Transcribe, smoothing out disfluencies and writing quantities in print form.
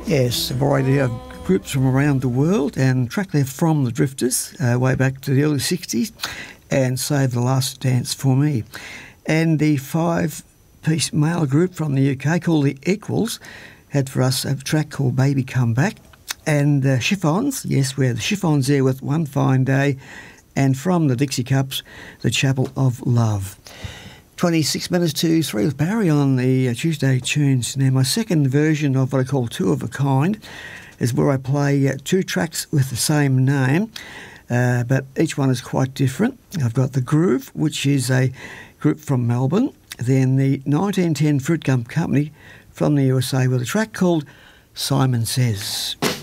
Yes, a variety of groups from around the world, and track there from the Drifters way back to the early 60s and Save the Last Dance for Me. And the five-piece male group from the UK called the Equals had for us a track called Baby Come Back. And the Chiffons, yes, we're the Chiffons there with One Fine Day, and from the Dixie Cups, The Chapel of Love. 26 minutes to 3 with Barry on the Tuesday Tunes. Now, my second version of what I call Two of a Kind is where I play two tracks with the same name, but each one is quite different. I've got The Groove, which is a group from Melbourne, then the 1910 Fruit Gum Company from the USA with a track called Simon Says.